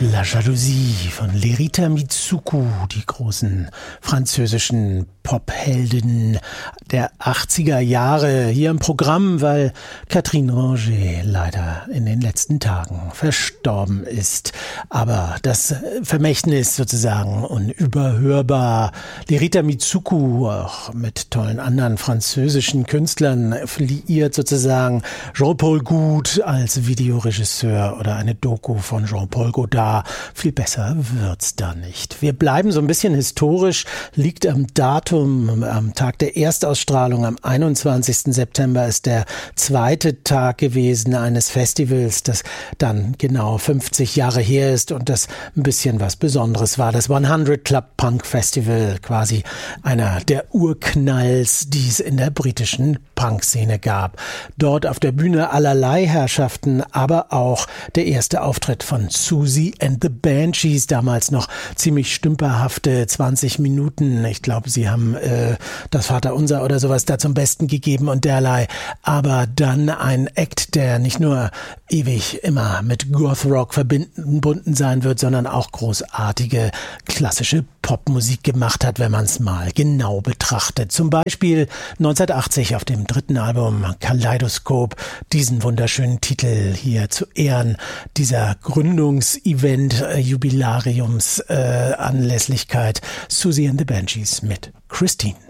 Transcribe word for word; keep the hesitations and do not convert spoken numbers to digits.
La Jalousie von Lerita Mitsuko, die großen französischen Popheldinnen der achtziger Jahre hier im Programm, weil Catherine Ranger leider in den letzten Tagen verstorben ist. Aber das Vermächtnis sozusagen unüberhörbar. Lerita Mitsuko, auch mit tollen anderen französischen Künstlern, liiert sozusagen Jean-Paul Goude als Videoregisseur oder eine Doku von Jean-Paul Godard. Viel besser wird's da nicht. Wir bleiben so ein bisschen historisch, liegt am Datum, am Tag der Erstausstrahlung, am einundzwanzigsten September ist der zweite Tag gewesen eines Festivals, das dann genau fünfzig Jahre her ist und das ein bisschen was Besonderes war. Das hundert Club Punk Festival, quasi einer der Urknalls, die es in der britischen Punkszene gab. Dort auf der Bühne allerlei Herrschaften, aber auch der erste Auftritt von Siouxsie and the Banshees, damals noch ziemlich stümperhafte zwanzig Minuten. Ich glaube, sie haben äh, das Vaterunser oder sowas da zum Besten gegeben und derlei. Aber dann ein Act, der nicht nur ewig immer mit Goth-Rock verbunden sein wird, sondern auch großartige klassische Popmusik gemacht hat, wenn man es mal genau betrachtet. Zum Beispiel neunzehnhundertachtzig auf dem dritten Album Kaleidoskop, diesen wunderschönen Titel hier zu Ehren dieser Gründungsevent, äh, Jubilariums, äh, Anlässlichkeit, Siouxsie and the Banshees mit Christine.